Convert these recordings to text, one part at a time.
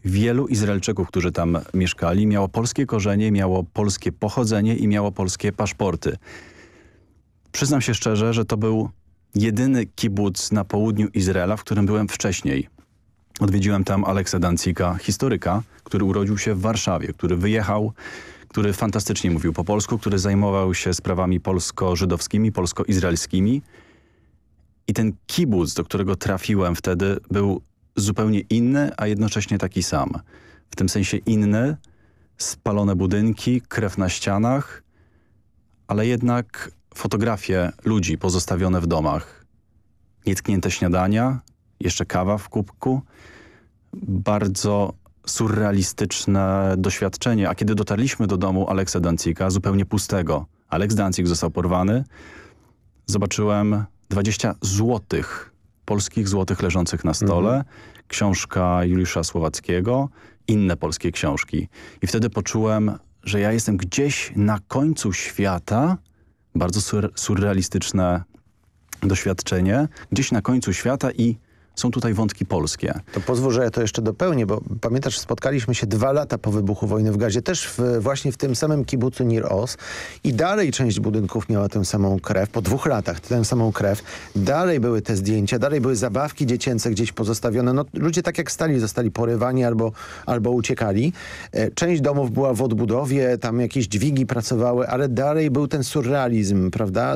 wielu Izraelczyków, którzy tam mieszkali, miało polskie korzenie, miało polskie pochodzenie i miało polskie paszporty. Przyznam się szczerze, że to był jedyny kibuc na południu Izraela, w którym byłem wcześniej. Odwiedziłem tam Aleksa Dancika, historyka, który urodził się w Warszawie, który wyjechał, który fantastycznie mówił po polsku, który zajmował się sprawami polsko-żydowskimi, polsko-izraelskimi. I ten kibuc, do którego trafiłem wtedy, był zupełnie inny, a jednocześnie taki sam. W tym sensie inny, spalone budynki, krew na ścianach, ale jednak fotografie ludzi pozostawione w domach. Nietknięte śniadania, jeszcze kawa w kubku. Bardzo surrealistyczne doświadczenie. A kiedy dotarliśmy do domu Aleksa Dancika, zupełnie pustego, Aleks Dancik został porwany, zobaczyłem 20 złotych, polskich złotych leżących na stole, książka Juliusza Słowackiego, inne polskie książki. I wtedy poczułem, że ja jestem gdzieś na końcu świata, bardzo surrealistyczne doświadczenie, gdzieś na końcu świata i są tutaj wątki polskie. To pozwól, że ja to jeszcze dopełnię, bo pamiętasz, spotkaliśmy się 2 lata po wybuchu wojny w Gazie, też właśnie w tym samym kibucu Nir Oz i dalej część budynków miała tę samą krew, po 2 latach tę samą krew, dalej były te zdjęcia, dalej były zabawki dziecięce gdzieś pozostawione. No, ludzie tak jak stali, zostali porywani albo uciekali. Część domów była w odbudowie, tam jakieś dźwigi pracowały, ale dalej był ten surrealizm, prawda?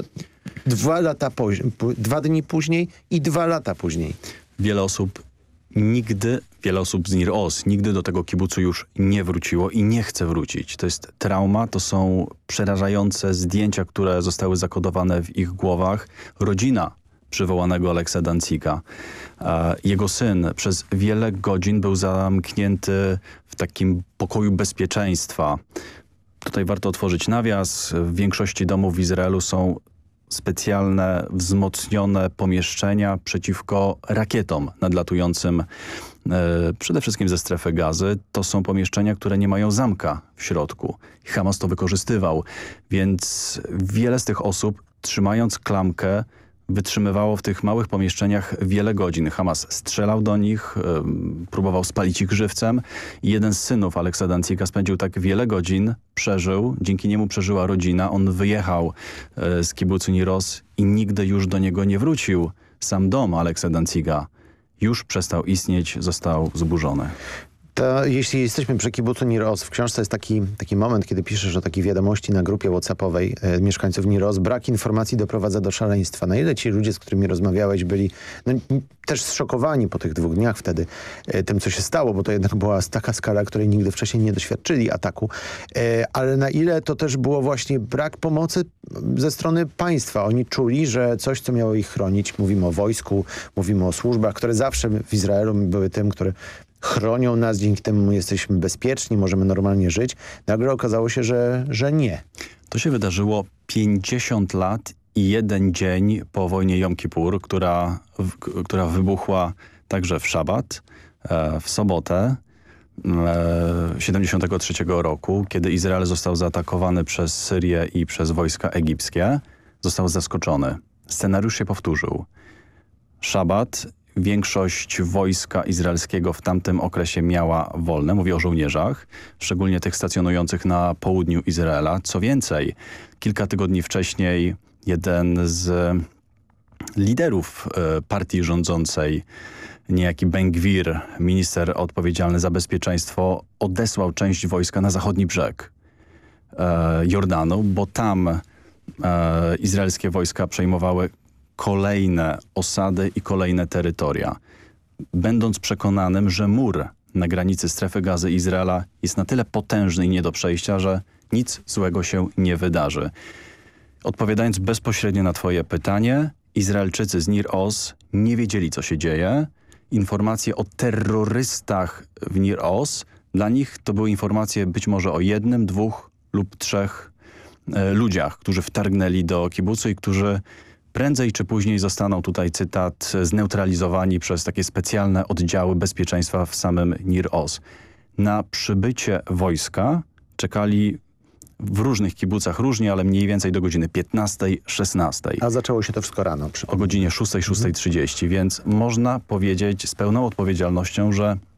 2 dni później i 2 lata później. Wiele osób z Nir Oz nigdy do tego kibucu już nie wróciło i nie chce wrócić. To jest trauma, to są przerażające zdjęcia, które zostały zakodowane w ich głowach. Rodzina przywołanego Aleksa Dancika. Jego syn przez wiele godzin był zamknięty w takim pokoju bezpieczeństwa. Tutaj warto otworzyć nawias. W większości domów w Izraelu są specjalne, wzmocnione pomieszczenia przeciwko rakietom nadlatującym przede wszystkim ze strefy Gazy. To są pomieszczenia, które nie mają zamka w środku. Hamas to wykorzystywał, więc wiele z tych osób, trzymając klamkę, wytrzymywało w tych małych pomieszczeniach wiele godzin. Hamas strzelał do nich, próbował spalić ich żywcem i jeden z synów Aleksa Dancika spędził tak wiele godzin, przeżył, dzięki niemu przeżyła rodzina. On wyjechał z kibucu Nir Oz i nigdy już do niego nie wrócił. Sam dom Aleksa Dancika już przestał istnieć, został zburzony. To jeśli jesteśmy przy kibucu Nir Oz, w książce jest taki moment, kiedy piszesz o takiej wiadomości na grupie WhatsAppowej mieszkańców Nir Oz. Brak informacji doprowadza do szaleństwa. Na ile ci ludzie, z którymi rozmawiałeś, byli też zszokowani po tych 2 dniach wtedy tym, co się stało, bo to jednak była taka skala, której nigdy wcześniej nie doświadczyli ataku. Ale na ile to też było właśnie brak pomocy ze strony państwa. Oni czuli, że coś, co miało ich chronić, mówimy o wojsku, mówimy o służbach, które zawsze w Izraelu były tym, które chronią nas, dzięki temu jesteśmy bezpieczni, możemy normalnie żyć. Nagle okazało się, że nie. To się wydarzyło 50 lat i 1 dzień po wojnie Jom Kippur, która wybuchła także w szabat, w sobotę 73 roku, kiedy Izrael został zaatakowany przez Syrię i przez wojska egipskie. Został zaskoczony. Scenariusz się powtórzył. Szabat. Większość wojska izraelskiego w tamtym okresie miała wolne. Mówię o żołnierzach, szczególnie tych stacjonujących na południu Izraela. Co więcej, kilka tygodni wcześniej jeden z liderów partii rządzącej, niejaki Ben-Gwir, minister odpowiedzialny za bezpieczeństwo, odesłał część wojska na zachodni brzeg Jordanu, bo tam izraelskie wojska przejmowały kolejne osady i kolejne terytoria. Będąc przekonanym, że mur na granicy strefy Gazy Izraela jest na tyle potężny i nie do przejścia, że nic złego się nie wydarzy. Odpowiadając bezpośrednio na twoje pytanie, Izraelczycy z Nir Oz nie wiedzieli, co się dzieje. Informacje o terrorystach w Nir Oz, dla nich to były informacje być może o 1, 2 lub 3 ludziach, którzy wtargnęli do kibucu i którzy prędzej czy później zostaną, tutaj cytat, zneutralizowani przez takie specjalne oddziały bezpieczeństwa w samym Nir Oz. Na przybycie wojska czekali w różnych kibucach różnie, ale mniej więcej do godziny 15-16. A zaczęło się to wszystko rano. O godzinie 6-6:30, więc można powiedzieć z pełną odpowiedzialnością, że